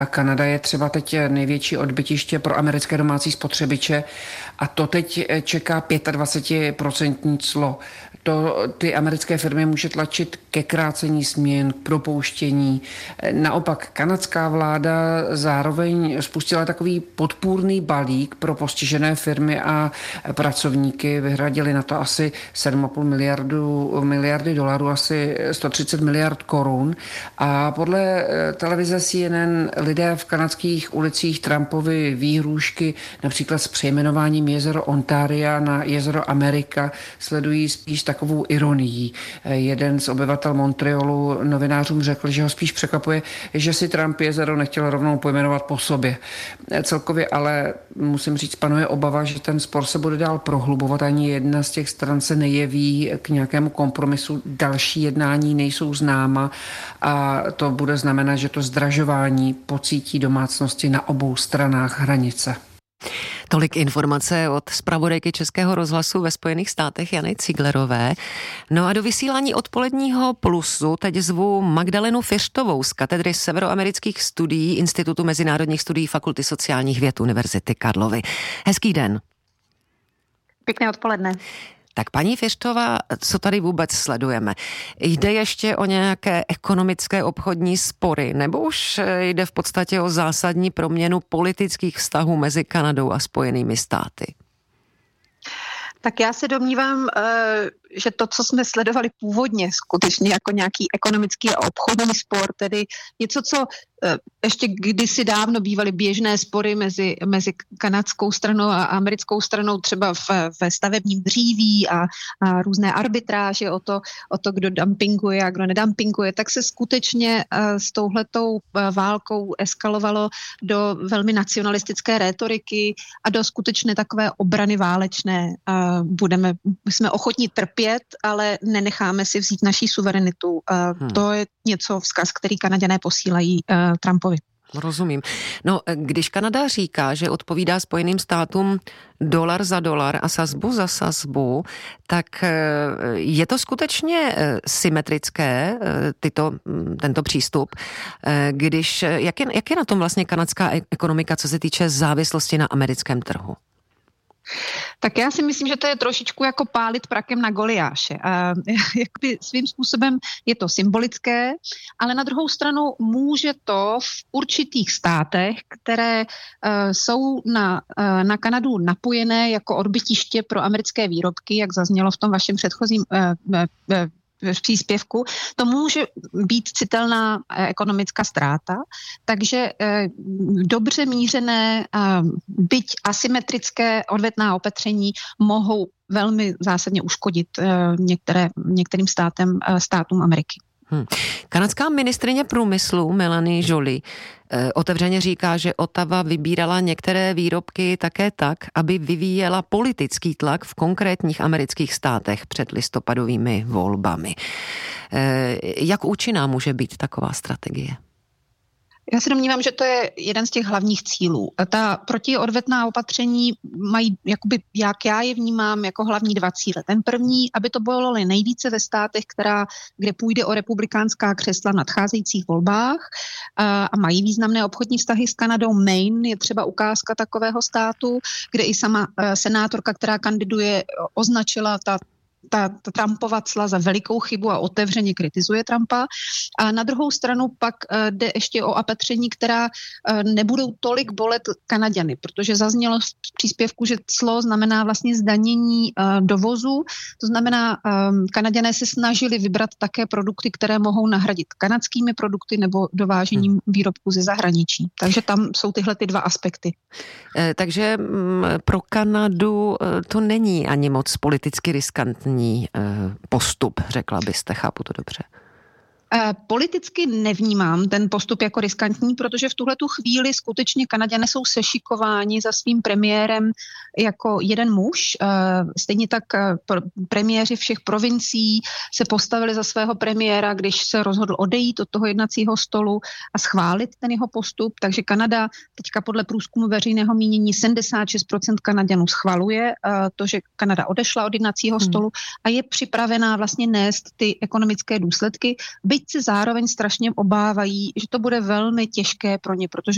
Kanada je třeba teď největší odbytiště pro americké domácí spotřebiče a to teď čeká 25% clo. To ty americké firmy může tlačit ke krácení směn, k propouštění. Naopak kanadská vláda zároveň spustila takový podpůrný balík pro postižené firmy a pracovníky. Vyhradili na to asi 7,5 miliardy dolarů, asi 130 miliard korun. A podle televize CNN lidé v kanadských ulicích Trumpovy výhrůžky, například s přejmenováním jezero Ontaria na jezero Amerika, sledují spíš takovou ironii. Jeden z obyvatel Montrealu novinářům řekl, že ho spíš překvapuje, že si Trump jezero nechtěl rovnou pojmenovat po sobě. Celkově ale musím říct, panuje obava, že ten spor se bude dál prohlubovat. Ani jedna z těch stran se nejeví k nějakému kompromisu. Další jednání nejsou známa a to bude znamenat, že to zdražování pocítí domácnosti na obou stranách hranice. Tolik informace od zpravodajky Českého rozhlasu ve Spojených státech Jany Ciglerové. No a do vysílání odpoledního Plusu teď zvu Magdalenu Fiřtovou z katedry severoamerických studií Institutu mezinárodních studií Fakulty sociálních věd Univerzity Karlovy. Hezký den. Pěkné odpoledne. Tak paní Fiřtová, co tady vůbec sledujeme? Jde ještě o nějaké ekonomické obchodní spory, nebo už jde v podstatě o zásadní proměnu politických vztahů mezi Kanadou a Spojenými státy? Tak já se domnívám, že to, co jsme sledovali původně, skutečně jako nějaký ekonomický a obchodní spor, tedy něco, co ještě kdysi dávno bývaly běžné spory mezi kanadskou stranou a americkou stranou, třeba ve stavebním dříví a různé arbitráže o to, kdo dumpinguje a kdo nedumpinguje, tak se skutečně s touhletou válkou eskalovalo do velmi nacionalistické rétoriky a do skutečné takové obrany válečné. Jsme ochotní trpět, ale nenecháme si vzít naší suverenitu. To je vzkaz, který Kanaďané posílají Trumpovi. Rozumím. No, když Kanada říká, že odpovídá Spojeným státům dolar za dolar a sazbu za sazbu, tak je to skutečně symetrické, tento přístup, jak je na tom vlastně kanadská ekonomika, co se týče závislosti na americkém trhu? Tak já si myslím, že to je trošičku jako pálit prakem na Goliáše. Jakby svým způsobem je to symbolické, ale na druhou stranu může to v určitých státech, které jsou na Kanadu napojené jako odbytiště pro americké výrobky, jak zaznělo v tom vašem předchozím příspěvku, to může být citelná ekonomická ztráta, takže dobře mířené, byť asymetrické odvetná opatření mohou velmi zásadně uškodit některým státům Ameriky. Kanadská ministryně průmyslu Melanie Joly otevřeně říká, že Ottawa vybírala některé výrobky také tak, aby vyvíjela politický tlak v konkrétních amerických státech před listopadovými volbami. Jak účinná může být taková strategie? Já se domnívám, že to je jeden z těch hlavních cílů. Ta protiodvetná opatření mají, jakoby, jak já je vnímám, jako hlavní dva cíle. Ten první, aby to bolelo nejvíce ve státech, kde půjde o republikánská křesla v nadcházejících volbách a mají významné obchodní vztahy s Kanadou. Maine je třeba ukázka takového státu, kde i sama senátorka, která kandiduje, označila ta Trumpova cla za velikou chybu a otevřeně kritizuje Trumpa. A na druhou stranu pak jde ještě o opatření, která nebudou tolik bolet Kanaďany, protože zaznělo v příspěvku, že clo znamená vlastně zdanění dovozu. To znamená, Kanaďané se snažili vybrat také produkty, které mohou nahradit kanadskými produkty nebo dovážením výrobků ze zahraničí. Takže tam jsou tyhle ty dva aspekty. Takže pro Kanadu to není ani moc politicky riskantní postup, řekla byste, chápu to dobře. Politicky nevnímám ten postup jako riskantní, protože v tuhletu chvíli skutečně Kanaďané jsou sešikováni za svým premiérem jako jeden muž. Stejně tak premiéři všech provincií se postavili za svého premiéra, když se rozhodl odejít od toho jednacího stolu a schválit ten jeho postup. Takže Kanada teďka podle průzkumu veřejného mínění 76% Kanaďanů schvaluje to, že Kanada odešla od jednacího stolu a je připravená vlastně nést ty ekonomické důsledky, byť se zároveň strašně obávají, že to bude velmi těžké pro ně, protože